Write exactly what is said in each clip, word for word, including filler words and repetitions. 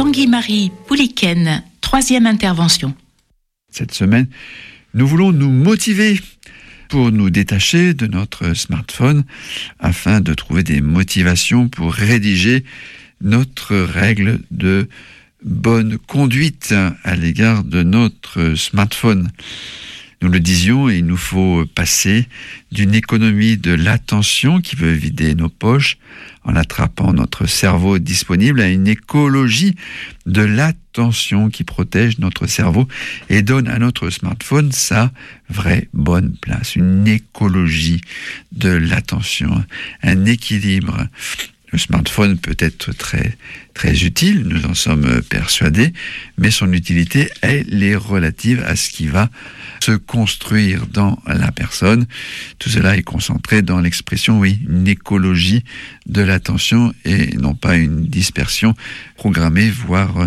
Tanguy-Marie Pouliken, troisième intervention. Cette semaine, nous voulons nous motiver pour nous détacher de notre smartphone afin de trouver des motivations pour rédiger notre règle de bonne conduite à l'égard de notre smartphone. Nous le disions, il nous faut passer d'une économie de l'attention qui veut vider nos poches en attrapant notre cerveau disponible à une écologie de l'attention qui protège notre cerveau et donne à notre smartphone sa vraie bonne place. Une écologie de l'attention, un équilibre. Le smartphone peut être très, très utile, nous en sommes persuadés, mais son utilité, elle est relative à ce qui va se construire dans la personne. Tout cela est concentré dans l'expression, oui, une écologie de l'attention et non pas une dispersion programmée, voire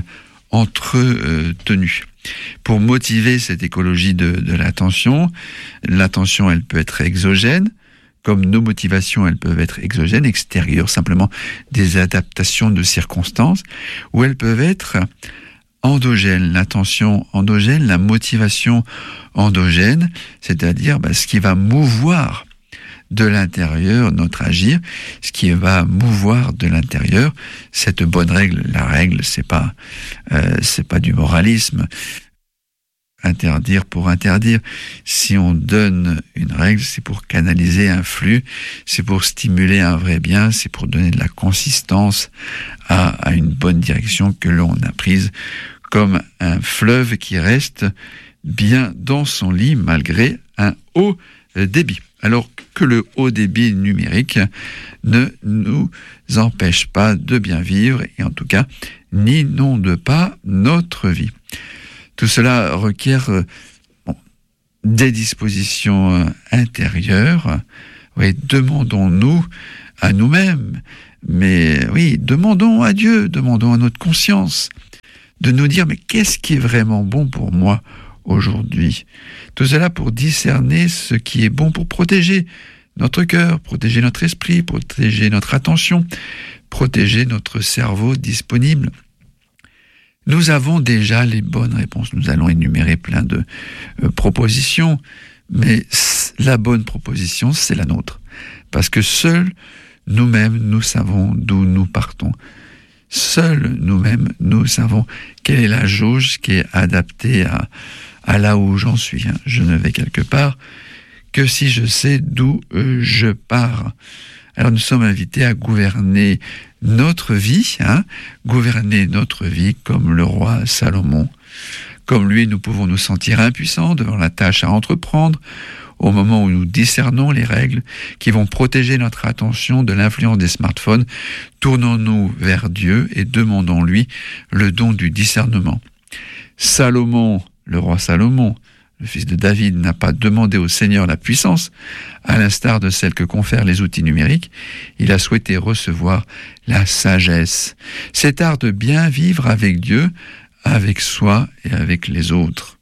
entretenue. Pour motiver cette écologie de, de l'attention, l'attention, elle peut être exogène, comme nos motivations, elles peuvent être exogènes, extérieures, simplement des adaptations de circonstances, ou elles peuvent être endogènes, l'attention endogène, la motivation endogène, c'est-à-dire bah, ce qui va mouvoir de l'intérieur notre agir, ce qui va mouvoir de l'intérieur cette bonne règle. La règle, c'est pas, euh, c'est pas du moralisme. Interdire pour interdire. Si on donne une règle, c'est pour canaliser un flux, c'est pour stimuler un vrai bien, c'est pour donner de la consistance à, à une bonne direction que l'on a prise, comme un fleuve qui reste bien dans son lit malgré un haut débit. Alors que le haut débit numérique ne nous empêche pas de bien vivre et en tout cas n'inonde pas notre vie. Tout cela requiert euh, bon, des dispositions euh, intérieures. Oui, demandons-nous à nous-mêmes, mais oui, demandons à Dieu, demandons à notre conscience de nous dire, mais qu'est-ce qui est vraiment bon pour moi aujourd'hui ? Tout cela pour discerner ce qui est bon pour protéger notre cœur, protéger notre esprit, protéger notre attention, protéger notre cerveau disponible. Nous avons déjà les bonnes réponses. Nous allons énumérer plein de euh, propositions, mais la bonne proposition, c'est la nôtre. Parce que seuls nous-mêmes, nous savons d'où nous partons. Seuls nous-mêmes, nous savons quelle est la jauge qui est adaptée à, à là où j'en suis. Je ne vais quelque part que si je sais d'où euh, je pars. Alors nous sommes invités à gouverner notre vie, hein, gouverner notre vie comme le roi Salomon. Comme lui, nous pouvons nous sentir impuissants devant la tâche à entreprendre, au moment où nous discernons les règles qui vont protéger notre attention de l'influence des smartphones. Tournons-nous vers Dieu et demandons-lui le don du discernement. Salomon, le roi Salomon, le fils de David, n'a pas demandé au Seigneur la puissance, à l'instar de celle que confèrent les outils numériques. Il a souhaité recevoir la sagesse, cet art de bien vivre avec Dieu, avec soi et avec les autres.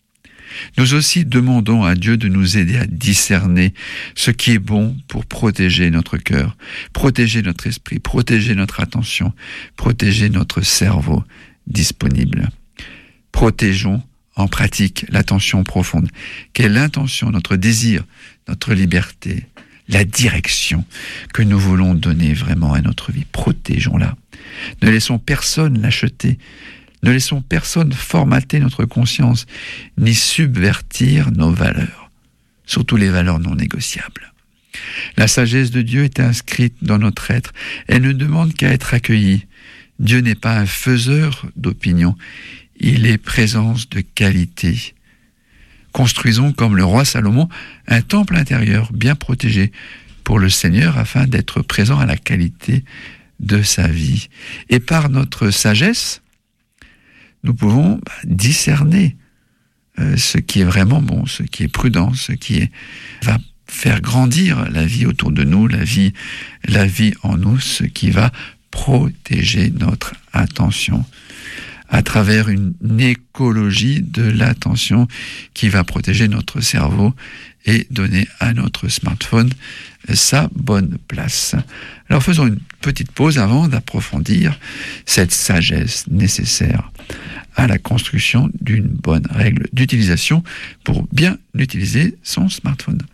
Nous aussi demandons à Dieu de nous aider à discerner ce qui est bon pour protéger notre cœur, protéger notre esprit, protéger notre attention, protéger notre cerveau disponible. Protégeons en pratique l'attention profonde. Quelle intention, notre désir, notre liberté, la direction que nous voulons donner vraiment à notre vie. Protégeons-la. Ne laissons personne l'acheter. Ne laissons personne formater notre conscience, ni subvertir nos valeurs, surtout les valeurs non négociables. La sagesse de Dieu est inscrite dans notre être. Elle ne demande qu'à être accueillie. Dieu n'est pas un faiseur d'opinions. Il est présence de qualité. Construisons, comme le roi Salomon, un temple intérieur bien protégé pour le Seigneur afin d'être présent à la qualité de sa vie. Et par notre sagesse, nous pouvons bah, discerner euh, ce qui est vraiment bon, ce qui est prudent, ce qui est, va faire grandir la vie autour de nous, la vie, la vie en nous, ce qui va protéger notre attention à travers une écologie de l'attention qui va protéger notre cerveau et donner à notre smartphone sa bonne place. Alors faisons une petite pause avant d'approfondir cette sagesse nécessaire à la construction d'une bonne règle d'utilisation pour bien utiliser son smartphone.